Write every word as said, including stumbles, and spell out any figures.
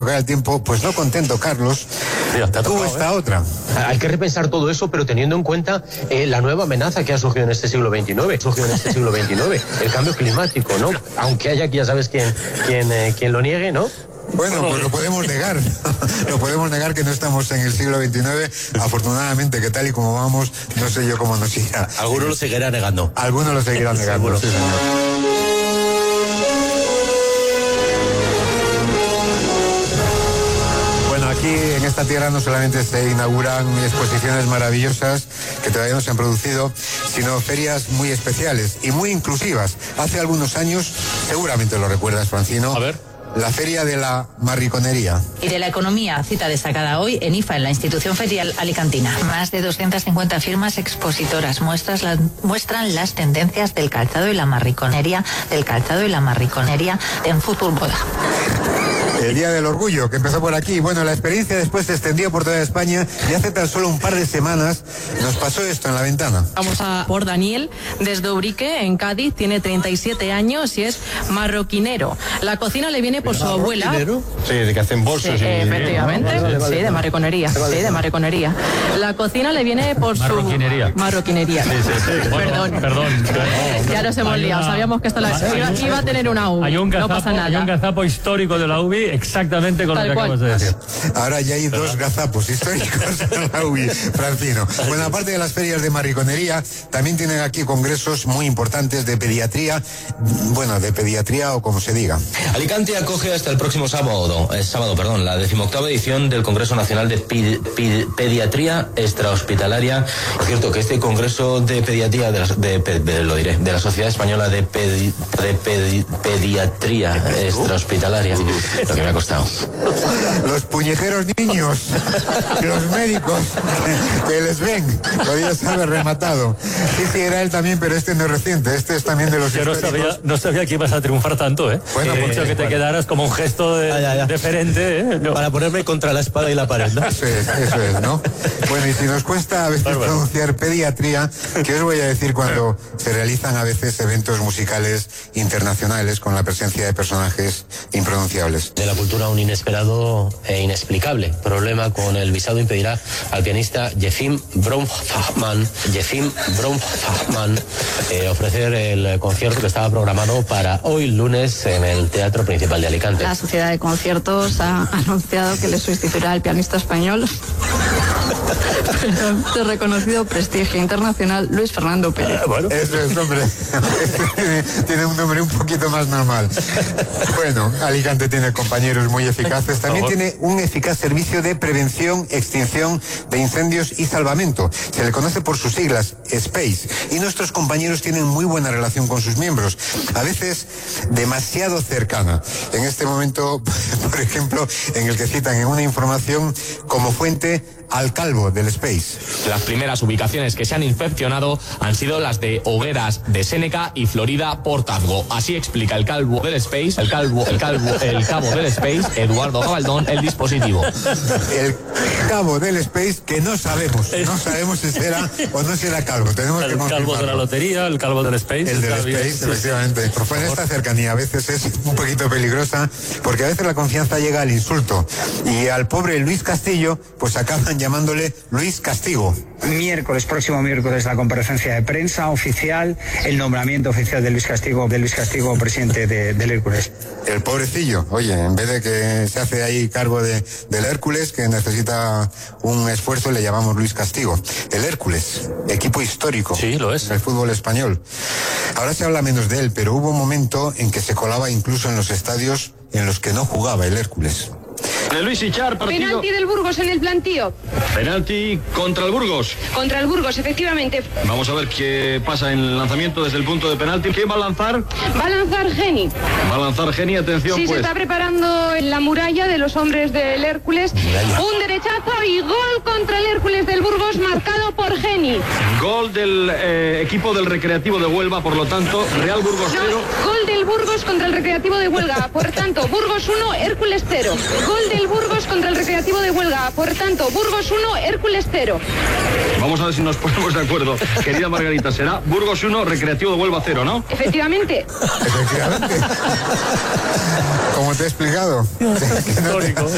vea el tiempo, pues no contento, Carlos, sí, tuvo esta ¿eh? otra. Hay que repensar todo eso, pero teniendo en cuenta eh, la nueva amenaza que ha surgido en este siglo veintinueve, surgido en este siglo veintinueve, el cambio climático, ¿no? Aunque haya aquí, ya sabes quién, quién, eh, quién lo niegue, ¿no? Bueno, pues lo podemos negar, lo podemos negar que no estamos en el siglo veintinueve, afortunadamente, que tal y como vamos, no sé yo cómo nos irá. Algunos lo seguirán negando. Algunos lo seguirán negando, sí, señor. Aquí en esta tierra no solamente se inauguran exposiciones maravillosas que todavía no se han producido, sino ferias muy especiales y muy inclusivas. Hace algunos años, seguramente lo recuerdas, Francino. A ver. La Feria de la Marriconería. Y de la economía, cita destacada hoy en I F A, en la institución ferial alicantina. Más de doscientas cincuenta firmas expositoras muestras la, muestran las tendencias del calzado y la marriconería, del calzado y la marriconería en Futur Boda. El Día del Orgullo, que empezó por aquí. Bueno, la experiencia después se extendió por toda España y hace tan solo un par de semanas nos pasó esto en la ventana. Vamos a por Daniel, desde Ubrique, en Cádiz, tiene treinta y siete años y es marroquinero. La cocina le viene por su abuela. Sí, de que hacen bolsos. Sí, y... efectivamente, vale, vale, vale. sí, de marroquinería, sí, de marroquinería. La cocina le viene por su... Marroquinería. Marroquinería. Sí, sí, sí. Bueno, perdón. Perdón. Ya nos hemos liado, sabíamos que esto la... iba, iba a tener una U. Hay un gazapo, no pasa nada. Hay un gazapo histórico de la U B I exactamente con Tal lo que cual. acabas de decir. Ahora ya hay dos gazapos históricos en la U B I, Francino. Bueno, aparte de las ferias de marriconería, también tienen aquí congresos muy importantes de pediatría, bueno, de pediatría o como se diga. Alicante acoge hasta el próximo sábado, eh, sábado, perdón, la decimoctava edición del Congreso Nacional de Pedi Pedi Pediatría Extrahospitalaria. Es cierto que este Congreso de Pediatría, de, la, de, de, de, lo diré, de la Sociedad Española de, Pedi, de Pedi, Pediatría Extrahospitalaria, lo que me ha costado. Los puñeteros niños, los médicos que, que les ven, lo Dios sabe, rematado. Sí, sí, era él también, pero este no es reciente, este es también de los Yo no sabía, no sabía que ibas a triunfar tanto, ¿eh? Bueno, He pues, dicho que te bueno. quedaras como un gesto de, Ah, ya, ya. deferente, ¿eh? No. Para ponerme contra la espada y la pared, ¿no? Eso es, eso es, ¿no? Bueno, y si nos cuesta a veces Bárbaro. pronunciar pediatría, ¿qué os voy a decir cuando se realizan a veces eventos musicales internacionales con la presencia de personajes impronunciables? De la cultura, un inesperado e inexplicable problema con el visado impedirá al pianista Jefim Bromfachman, Jefim Bromfachman eh, ofrecer el concierto que estaba programado para hoy lunes en el Teatro Principal de Alicante. La Sociedad de Conciertos ha anunciado que le sustituirá al pianista español de reconocido prestigio internacional, Luis Fernando Pérez. Bueno. Eso es, hombre. tiene, tiene un nombre un poquito más normal. Bueno, Alicante tiene compañeros muy eficaces. También tiene un eficaz servicio de prevención, extinción de incendios y salvamento. Se le conoce por sus siglas, SPACE. Y nuestros compañeros tienen muy buena relación con sus miembros. A veces demasiado cercana. En este momento, por ejemplo, en el que citan en una información como fuente al calvo del Space. Las primeras ubicaciones que se han inspeccionado han sido las de Hogueras de Séneca y Florida Portazgo. Así explica el calvo del Space, el calvo, el calvo, el cabo del Space, Eduardo Gabaldón, el dispositivo. El cabo del Space que no sabemos, no sabemos si será o no será calvo. Tenemos El que calvo de la confirmarlo. lotería, el calvo del Space. El del está bien, Space, sí, sí. efectivamente. Pero pues esta cercanía a veces es un poquito peligrosa porque a veces la confianza llega al insulto. Y al pobre Luis Castillo, pues acaban llamándole Luis Castigo. Miércoles, próximo miércoles, la comparecencia de prensa oficial, el nombramiento oficial de Luis Castigo, de Luis Castigo, presidente de, del Hércules. El pobrecillo, oye, en vez de que se hace ahí cargo de, del Hércules, que necesita un esfuerzo, le llamamos Luis Castigo. El Hércules, equipo histórico. Sí, lo es. Del fútbol español. Ahora se habla menos de él, pero hubo un momento en que se colaba incluso en los estadios en los que no jugaba el Hércules. De Luis Ichar, partido... Penalti del Burgos en el plantío. Penalti contra el Burgos. Contra el Burgos, efectivamente. Vamos a ver qué pasa en el lanzamiento desde el punto de penalti. ¿Quién va a lanzar? Va a lanzar Geni. Va a lanzar Geni, atención Sí, pues. se está preparando en la muralla de los hombres del Hércules. Muralla. Un derechazo y gol contra el Hércules del Burgos marcado por Geni. Gol del eh, equipo del Recreativo de Huelva, por lo tanto, Real Burgos cero. No, gol del Burgos contra el Recreativo de Huelva. Por tanto, Burgos uno, Hércules cero. Gol del Burgos contra el Recreativo de Huelva. Por tanto, Burgos uno, Hércules cero. Vamos a ver si nos ponemos de acuerdo. Querida Margarita, será Burgos uno, Recreativo de Huelva cero, ¿no? Efectivamente. Efectivamente. Como te he explicado. Histórico.